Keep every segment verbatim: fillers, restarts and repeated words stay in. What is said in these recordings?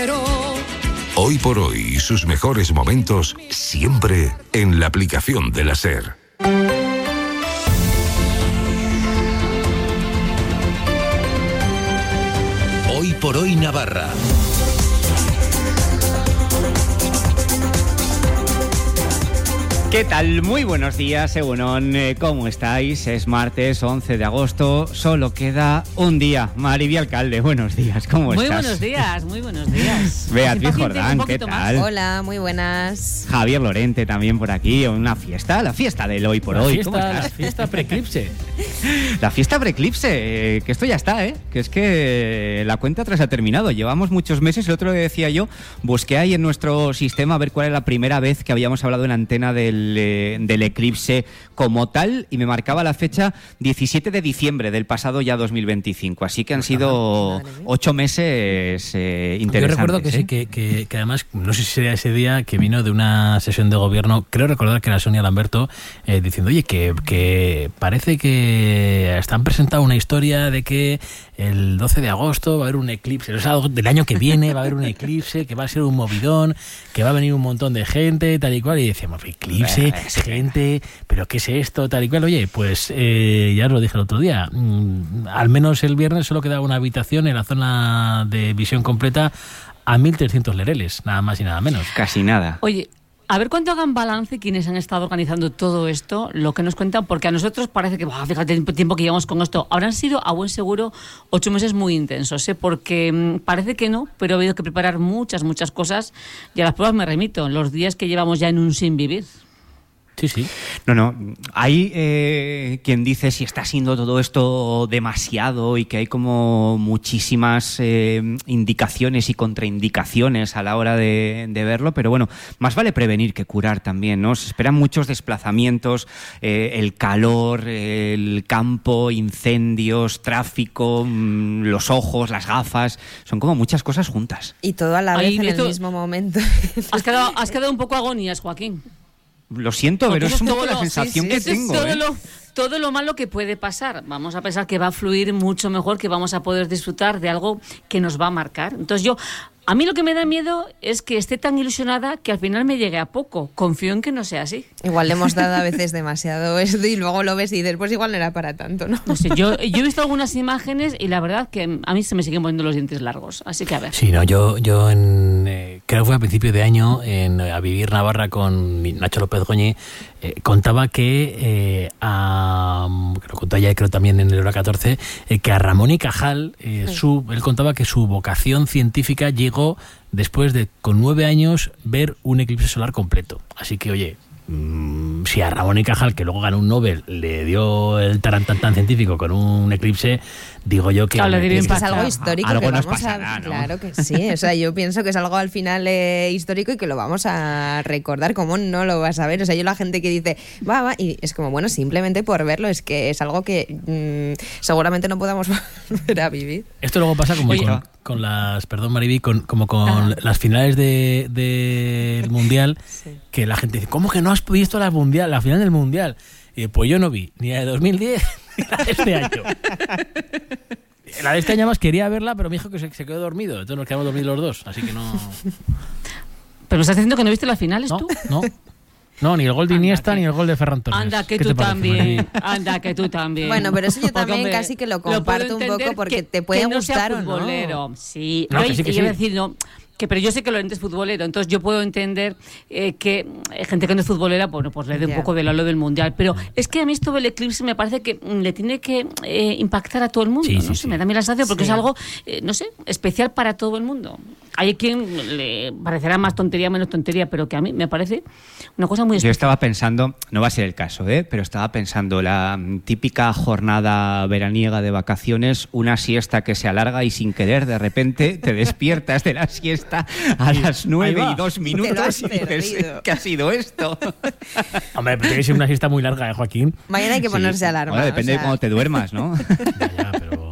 quiero. Hoy por hoy y sus mejores momentos siempre en la aplicación de la SER. Hoy por hoy Navarra. ¿Qué tal? Muy buenos días, Egunon. ¿Cómo estáis? Es martes once de agosto. Solo queda un día. Mariby Alcalde, buenos días. ¿Cómo muy estás? Muy buenos días, muy buenos días. Beatriz Jordán, ¿qué tal? Más. Hola, muy buenas. Javier Lorente también por aquí. Una fiesta, la fiesta del hoy por la hoy. Fiesta, ¿Cómo estás? La fiesta preeclipse. La fiesta preeclipse, eh, que esto ya está, ¿eh? Que es que la cuenta atrás ha terminado. Llevamos muchos meses. El otro día decía yo, busqué ahí en nuestro sistema a ver cuál era la primera vez que habíamos hablado en antena del del eclipse como tal, y me marcaba la fecha diecisiete de diciembre del pasado ya dos mil veinticinco, así que han sido ocho meses eh, interesantes. Yo recuerdo que ¿eh? sí, que, que, que además, no sé si sería ese día que vino de una sesión de gobierno, creo recordar que era Sonia Lamberto, eh, diciendo, oye, que, que parece que están presentando una historia de que el doce de agosto va a haber un eclipse, o sea, del año que viene va a haber un eclipse, que va a ser un movidón, que va a venir un montón de gente, tal y cual, y decíamos, eclipse, gente, pero ¿qué es esto? Tal y cual. Oye, pues eh, ya os lo dije el otro día, mm, al menos el viernes solo quedaba una habitación en la zona de visión completa a mil trescientos lereles, nada más y nada menos. Casi nada. Oye, a ver cuánto hagan balance quienes han estado organizando todo esto, lo que nos cuentan, porque a nosotros parece que, bah, fíjate el tiempo que llevamos con esto, habrán sido a buen seguro ocho meses muy intensos, ¿eh? Porque mmm, parece que no, pero ha habido que preparar muchas, muchas cosas, y a las pruebas me remito, los días que llevamos ya en un sin vivir. Sí, sí. No, no. Hay eh, quien dice si está siendo todo esto demasiado y que hay como muchísimas eh, indicaciones y contraindicaciones a la hora de, de verlo, pero bueno, más vale prevenir que curar también, ¿no? Se esperan muchos desplazamientos, eh, el calor, el campo, incendios, tráfico, mmm, los ojos, las gafas, son como muchas cosas juntas. Y todo a la vez Ahí, en esto, el mismo momento. Has quedado, has quedado un poco agonías, Joaquín. Lo siento, porque pero es un poco lo, la sensación sí, sí, que es tengo. Todo, ¿eh? lo, todo lo malo que puede pasar. Vamos a pensar que va a fluir mucho mejor, que vamos a poder disfrutar de algo que nos va a marcar. Entonces yo, a mí lo que me da miedo es que esté tan ilusionada que al final me llegue a poco. Confío en que no sea así. Igual le hemos dado a veces demasiado esto y luego lo ves y después igual no era para tanto, ¿no? No sé, yo, yo he visto algunas imágenes y la verdad que a mí se me siguen poniendo los dientes largos. Así que a ver. Sí, no, yo, yo en, eh, creo que fue a principio de año en A Vivir Navarra con Nacho López Goñi, eh, contaba que eh, a, que lo contó ya creo también en el Hora catorce, eh, que a Ramón y Cajal, eh, sí. su, él contaba que su vocación científica llegó después de, con nueve años, ver un eclipse solar completo. Así que, oye, mmm, si a Ramón y Cajal, que luego ganó un Nobel, le dio el tarantan científico con un eclipse, digo yo que... Claro, es, que es algo histórico. Algo que nos vamos pasará, a, ¿no? Claro que sí, o sea, yo pienso que es algo al final eh, histórico y que lo vamos a recordar. ¿Cómo no lo vas a ver? O sea, yo la gente que dice, va, va, y es como, bueno, simplemente por verlo, es que es algo que mmm, seguramente no podamos volver a vivir. Esto luego pasa como Oye, con, con las, perdón Mariby, con, como con ah. las finales de, de, del Mundial, sí. Que la gente dice, ¿cómo que no has visto la mundial, la final del Mundial? Y pues yo no vi ni la de dos mil diez ni la de este año. La de este año más quería verla, pero me dijo que se, se quedó dormido. Entonces nos quedamos dormidos los dos, así que no... ¿Pero me estás diciendo que no viste las finales no, tú? No, no, ni el gol de Iniesta ni el gol de Ferran Torres. Anda, que tú también. Anda, que tú también. Bueno, pero eso yo también porque, casi que lo comparto lo un poco porque que, te puede que no gustar sea futbolero. o no. Sí, no, yo, que sí, que yo iba sí. a decir, no... Que, pero yo sé que Lorente es futbolero, entonces yo puedo entender eh, que hay gente que no es futbolera, bueno, pues le dé un yeah. poco del halo del Mundial. Pero es que a mí esto del eclipse me parece que le tiene que eh, impactar a todo el mundo. Sí, ¿no? sí, sé, sí. Me da a mí la sensación porque sí. es algo, eh, no sé, especial para todo el mundo. Hay quien le parecerá más tontería, menos tontería, pero que a mí me parece una cosa muy especial. Yo estaba pensando, no va a ser el caso, ¿eh? Pero estaba pensando la típica jornada veraniega de vacaciones, una siesta que se alarga y sin querer de repente te despiertas de la siesta a las nueve y dos minutos y dices, ¿qué ha sido esto? Hombre, pero tiene que ser una siesta muy larga, ¿eh, Joaquín? Mañana hay que ponerse sí. alarma. Bueno, depende o sea... de cuando te duermas, ¿no? Ya, ya, pero...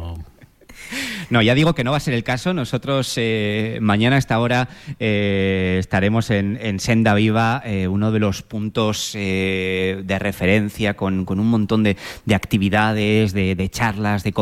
No, ya digo que no va a ser el caso. Nosotros eh, mañana a esta hora eh, estaremos en, en Senda Viva, eh, uno de los puntos eh, de referencia con, con un montón de, de actividades, de, de charlas, de